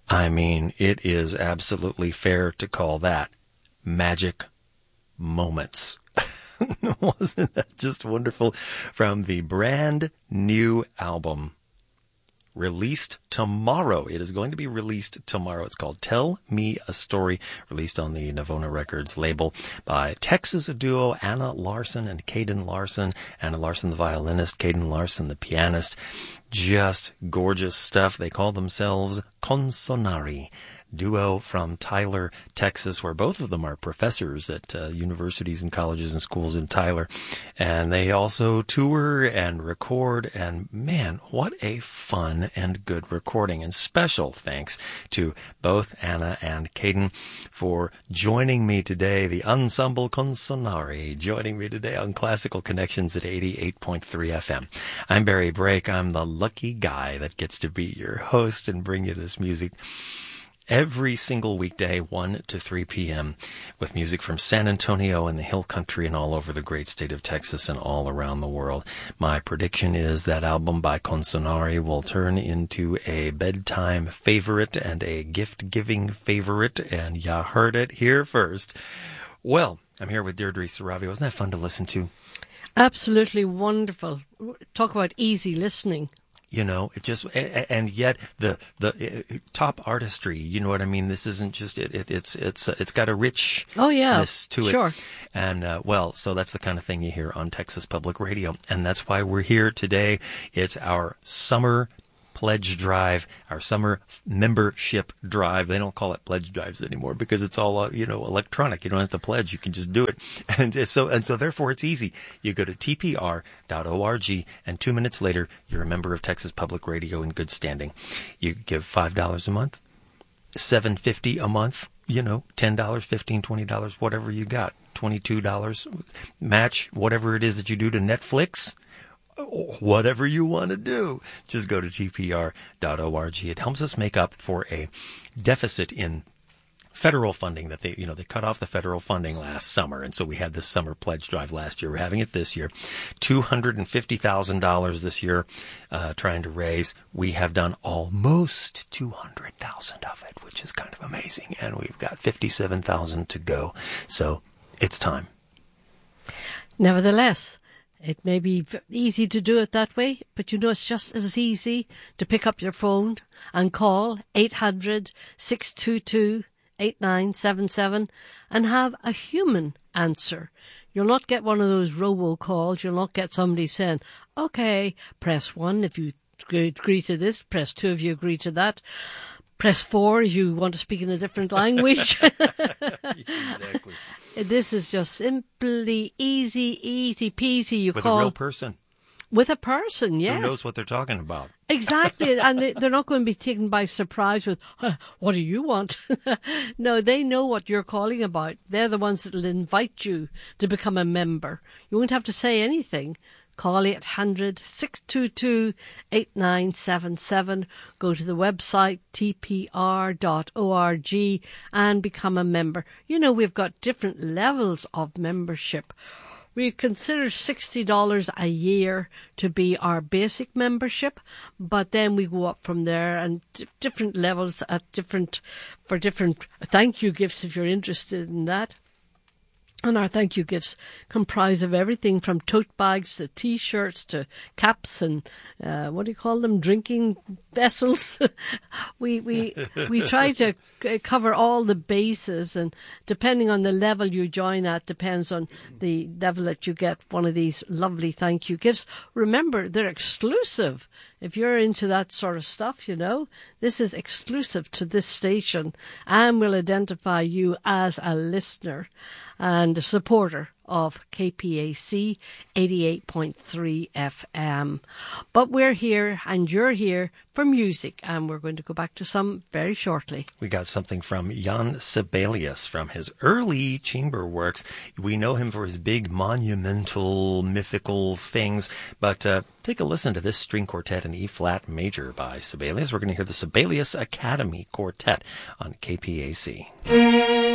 I mean, it is absolutely fair to call that magic moments. Wasn't that just wonderful? From the brand new album, released tomorrow. It is going to be released tomorrow. It's called Tell Me a Story, released on the Navona Records label by Texas duo Anna Larson and Caden Larson. Anna Larson, the violinist, Caden Larson, the pianist. Just gorgeous stuff. They call themselves Consonari. Duo from Tyler, Texas, where both of them are professors at universities and colleges and schools in Tyler. And they also tour and record. And man, what a fun and good recording. And special thanks to both Anna and Caden for joining me today, the Ensemble Consonari, joining me today on Classical Connections at 88.3 FM. I'm Barry Brake. I'm the lucky guy that gets to be your host and bring you this music every single weekday, 1 to 3 p.m., with music from San Antonio and the Hill Country and all over the great state of Texas and all around the world. My prediction is that album by Consonari will turn into a bedtime favorite and a gift-giving favorite, and you heard it here first. Well, I'm here with Deirdre Saravia. Wasn't that fun to listen to? Absolutely wonderful. Talk about easy listening. You know, it just, and yet the top artistry, you know what I mean? This isn't just, it's got a richness to it. Sure. And, so that's the kind of thing you hear on Texas Public Radio. And that's why we're here today. It's our summer pledge drive, our summer membership drive. They don't call it pledge drives anymore because it's all, electronic. You don't have to pledge. You can just do it. And so therefore it's easy. You go to tpr.org and 2 minutes later, you're a member of Texas Public Radio in good standing. You give $5 a month, $7.50 a month, $10, $15, $20, whatever you got, $22 match, whatever it is that you do to Netflix. Whatever you want to do, just go to tpr.org. It helps us make up for a deficit in federal funding that they cut off the federal funding last summer. And so we had this summer pledge drive last year. We're having it this year. $250,000 this year, trying to raise. We have done almost 200,000 of it, which is kind of amazing. And we've got 57,000 to go. So it's time. Nevertheless, it may be easy to do it that way, but it's just as easy to pick up your phone and call 800-622-8977 and have a human answer. You'll not get one of those robocalls. You'll not get somebody saying, okay, press 1 if you agree to this, press 2 if you agree to that. Press 4 if you want to speak in a different language. Exactly. This is just simply easy peasy. You with call a real person. With a person, yes. Who knows what they're talking about. Exactly. And they're not going to be taken by surprise with, what do you want? No, they know what you're calling about. They're the ones that will invite you to become a member. You won't have to say anything. Call 800-622-8977. Go to the website tpr.org and become a member. We've got different levels of membership. We consider $60 a year to be our basic membership, but then we go up from there and different levels for different thank you gifts if you're interested in that. And our thank you gifts comprise of everything from tote bags to T-shirts to caps and drinking vessels. we try to cover all the bases, and depending on the level you join at, depends on the level that you get one of these lovely thank you gifts. Remember, they're exclusive. If you're into that sort of stuff, this is exclusive to this station and will identify you as a listener and a supporter of KPAC 88.3 FM. But we're here and you're here for music, and we're going to go back to some very shortly. We got something from Jan Sibelius from his early chamber works. We know him for his big monumental mythical things, but take a listen to this string quartet in E-flat major by Sibelius. We're going to hear the Sibelius Academy Quartet on KPAC.